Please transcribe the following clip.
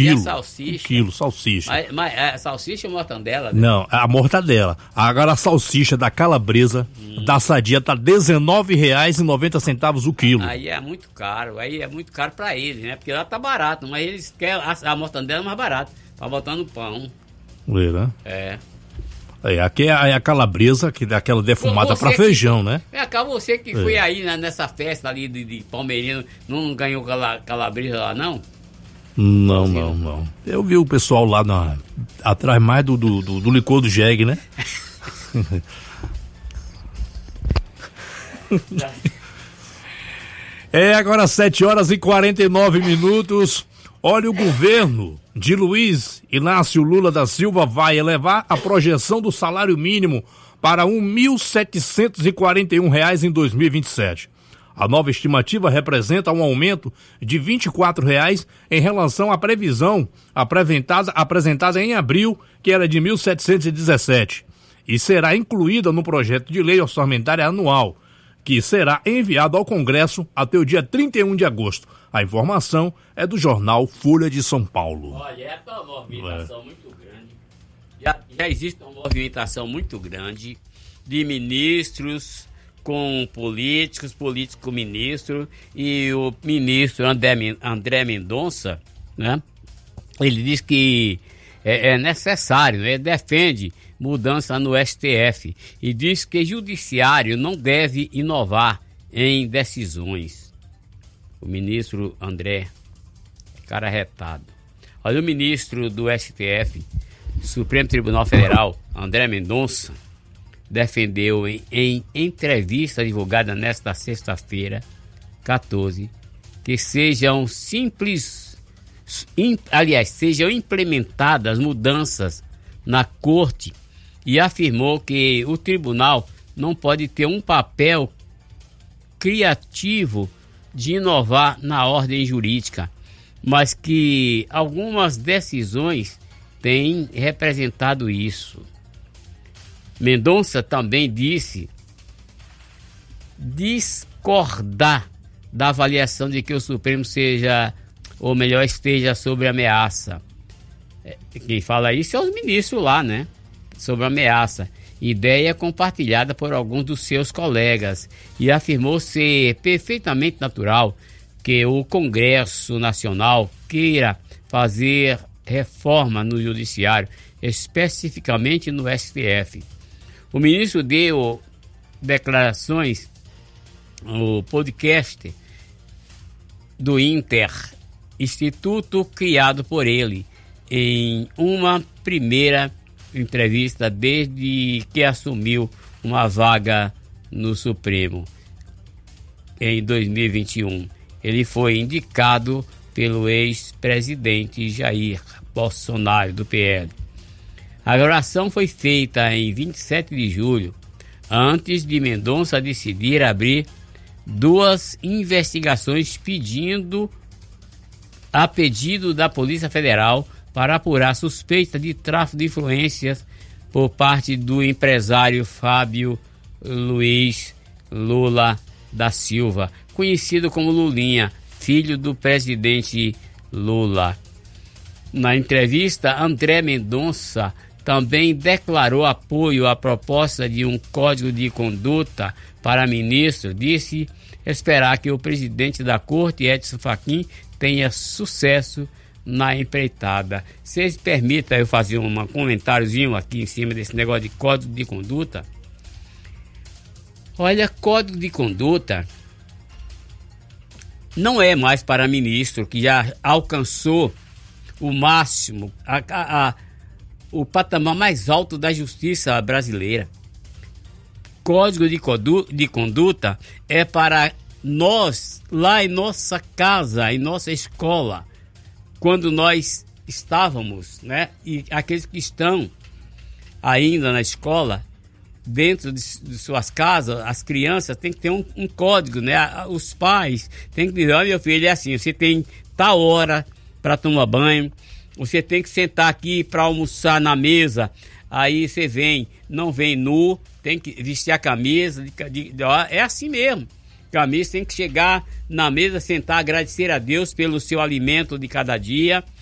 quilo. E a salsicha? 1 quilo, salsicha. Mas a salsicha ou mortandela? Né? Não, a mortadela. Agora a salsicha da calabresa, da Sadia, tá R$19,90 o quilo. Aí é muito caro pra eles, né? Porque lá tá barato, mas eles querem a mortandela mais barata, pra botar no pão. Né? É. Aqui é a calabresa, que dá aquela defumada pra feijão, né? Você que foi aí nessa festa ali de Palmeirino, não ganhou calabresa lá, não? Não. Eu vi o pessoal lá atrás mais do licor do jegue, né? Agora 7h49. Olha, o governo de Luiz Inácio Lula da Silva vai elevar a projeção do salário mínimo para R$ 1.741 em 2027. A nova estimativa representa um aumento de R$ 24 em relação à previsão apresentada em abril, que era de 1.717, e será incluída no projeto de lei orçamentária anual, que será enviado ao Congresso até o dia 31 de agosto. A informação é do jornal Folha de São Paulo. Olha, essa é uma movimentação muito grande. Já existe uma movimentação muito grande de ministros com políticos com ministro, e o ministro André Mendonça, né? Ele diz que é necessário, né? Ele defende mudança no STF e diz que o judiciário não deve inovar em decisões. O ministro André, cara retado. Olha, o ministro do STF, Supremo Tribunal Federal, André Mendonça, defendeu em entrevista divulgada nesta sexta-feira, 14, que sejam implementadas mudanças na corte, e afirmou que o tribunal não pode ter um papel criativo de inovar na ordem jurídica, mas que algumas decisões têm representado isso. Mendonça também disse discordar da avaliação de que o Supremo esteja sob ameaça. Quem fala isso é os ministros lá, né? Sobre ameaça. Ideia compartilhada por alguns dos seus colegas, e afirmou ser perfeitamente natural que o Congresso Nacional queira fazer reforma no Judiciário, especificamente no STF. O ministro deu declarações no podcast do Instituto criado por ele, em uma primeira entrevista desde que assumiu uma vaga no Supremo em 2021. Ele foi indicado pelo ex-presidente Jair Bolsonaro, do PL. A gravação foi feita em 27 de julho, antes de Mendonça decidir abrir 2 investigações a pedido da Polícia Federal para apurar suspeita de tráfico de influências por parte do empresário Fábio Luiz Lula da Silva, conhecido como Lulinha, filho do presidente Lula. Na entrevista, André Mendonça também declarou apoio à proposta de um código de conduta para ministro. Disse esperar que o presidente da corte, Edson Fachin, tenha sucesso na empreitada. Vocês permitam eu fazer um comentáriozinho aqui em cima desse negócio de código de conduta? Olha, código de conduta não é mais para ministro que já alcançou o máximo, o patamar mais alto da justiça brasileira. Código de conduta é para nós, lá em nossa casa, em nossa escola, quando nós estávamos, né? E aqueles que estão ainda na escola, dentro de suas casas, as crianças têm que ter um código, né? Os pais têm que dizer, olha, meu filho, é assim, você tem tal hora para tomar banho, você tem que sentar aqui para almoçar na mesa, aí você não vem nu, tem que vestir a camisa, é assim mesmo. Camisa tem que chegar na mesa, sentar, agradecer a Deus pelo seu alimento de cada dia,